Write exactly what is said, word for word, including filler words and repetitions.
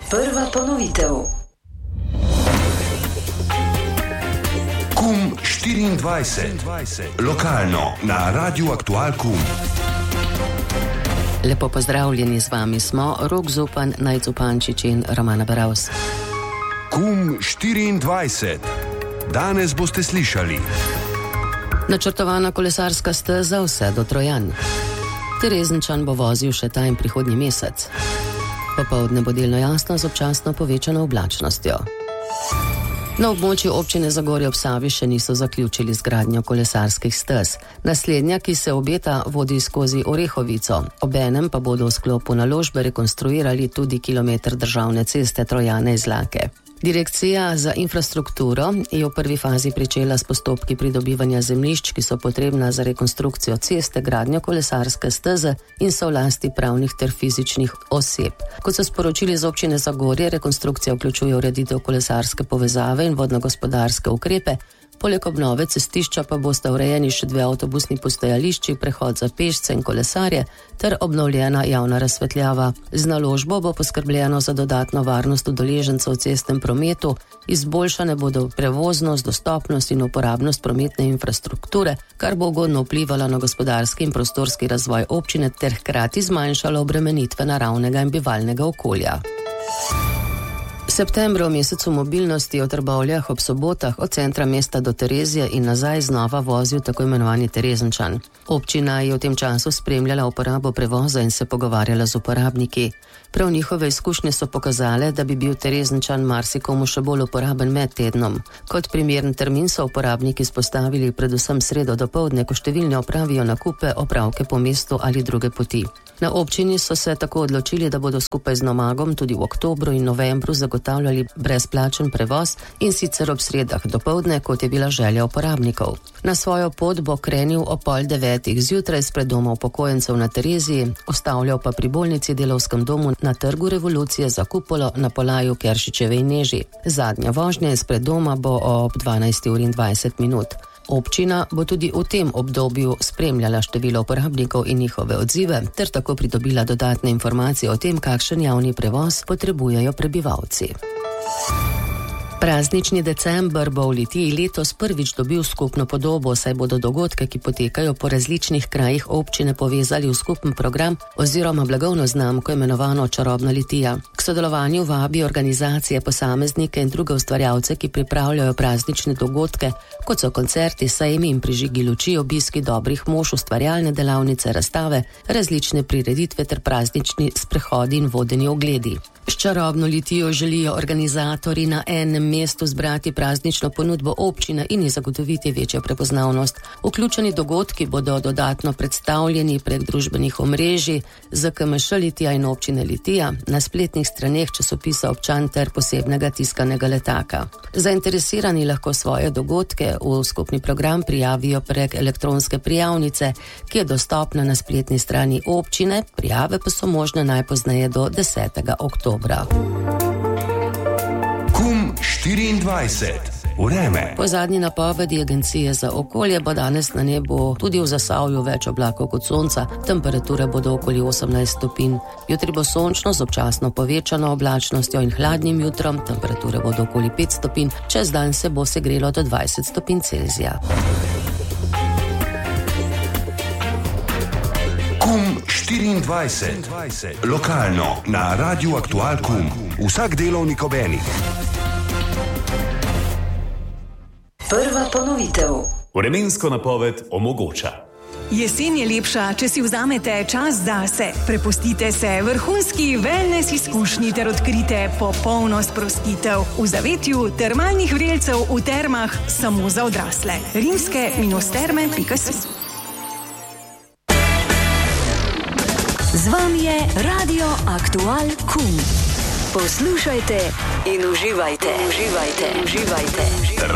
Prva ponovitev. Kum štiriindvajset. Lokalno na Radiu Aktual Kum. Lepo pozdravljeni, z vami smo Rok Zupan, Najd Zupančič in Romana Beravs. Kum štiriindvajset. Danes boste slišali. Načrtovana kolesarska steza vse do Trojan. Terezinčan bo vozil še ta in prihodnji mesec. Popoldne bo delno jasno z občasno povečano oblačnostjo. Na območju občine Zagorje ob Savi še niso zaključili z gradnjo kolesarskih stez. Naslednja, ki se obeta, vodi skozi Orehovico. Obenem pa bodo v sklopu naložbe rekonstruirali tudi kilometer državne ceste Trojane-Izlake. Direkcija za infrastrukturo je v prvi fazi pričela s postopki pridobivanja zemljišč, ki so potrebna za rekonstrukcijo ceste, gradnjo kolesarske steze in so v lasti pravnih ter fizičnih oseb. Kot so sporočili z občine Zagorje, rekonstrukcija vključuje ureditev kolesarske povezave in vodno-gospodarske ukrepe. Poleg obnove cestišča pa bosta urejeni še dve avtobusni postajališči, prehod za pešce in kolesarje ter obnovljena javna razsvetljava. Z naložbo bo poskrbljeno za dodatno varnost udeležencev v cestnem prometu, izboljšane bodo prevoznost, dostopnost in uporabnost prometne infrastrukture, kar bo ugodno vplivalo na gospodarski in prostorski razvoj občine ter hkrati zmanjšalo obremenitve naravnega in bivalnega okolja. Septembra v mesecu mobilnosti o Trbovljah ob sobotah od centra mesta do Terezije in nazaj znova vozil tako imenovani Terezinčan. Občina je v tem času spremljala uporabo prevoza in se pogovarjala z uporabniki. Prav njihove izkušnje so pokazale, da bi bil Terezinčan marsikomu še bolj uporaben med tednom. Kot primeren termin so uporabniki izpostavili predvsem sredo dopoldne, ko številni opravijo nakupe, opravke po mestu ali druge poti. Na občini so se tako odločili, da bodo skupaj z Nomagom tudi v oktobru in novembru zagotavljali brezplačen prevoz in sicer ob sredah dopoldne, kot je bila želja uporabnikov. Na svojo pot bo krenil o pol devetih zjutraj spred doma upokojencev na Tereziji, ustavljal pa pri bolnici, delovskem domu, na Trgu Revolucije, za kupolo, na Polaju, Keršičeve in Neži. Zadnja vožnja spred doma bo ob dvanajsti uri in dvajset minut. Občina bo tudi v tem obdobju spremljala število uporabnikov in njihove odzive ter tako pridobila dodatne informacije o tem, kakšen javni prevoz potrebujejo prebivalci. Praznični december bo v Litiji letos prvič dobil skupno podobo, saj bodo dogodke, ki potekajo po različnih krajih občine, povezali v skupen program oziroma blagovno znamko imenovano Čarobna Litija. K sodelovanju vabi organizacije, posameznike in druge ustvarjalce, ki pripravljajo praznične dogodke, kot so koncerti, sejmi in prižigi luči, obiski dobrih mož, ustvarjalne delavnice, razstave, različne prireditve ter praznični sprehodi in vodeni ogledi. S Čarobno Litijo želijo organizatorji na enem mestu zbrati praznično ponudbo občine in ji zagotoviti večjo prepoznavnost. Vključeni dogodki bodo dodatno predstavljeni prek družbenih omrežij Z K M Š Litija in občine Litija, na spletnih straneh časopisa Občan ter posebnega tiskanega letaka. Zainteresirani lahko svoje dogodke v skupni program prijavijo prek elektronske prijavnice, ki je dostopna na spletni strani občine, prijave pa so možne najpozneje do desetega oktobra. Kum štiriindvajset. Vreme. Po zadnji napovedi Agencije za okolje bo danes na nebu tudi v Zasavju več oblakov kot sonca, temperature bodo okoli osemnajst stopinj. Jutri bo sončno z občasno povečano oblačnostjo in hladnim jutrom, temperature bodo okoli pet stopinj, čez dan se bo segrelo do dvajset stopinj Celzija. Kum štiriindvajset. Lokalno na Radiu Aktual Kum. Vsak delovnik ob enih. Prva ponovitev. Vremensko napoved omogoča. Jesen je lepša, če si vzamete čas zase. Prepustite se vrhunski wellness izkušnji ter odkrite popolno sprostitev v zavetju termalnih vrelcev v termah samo za odrasle. rimske terme pika si. Z vami je Radio Aktual Kum. Poslušajte in uživajte. Uživajte. Uživajte.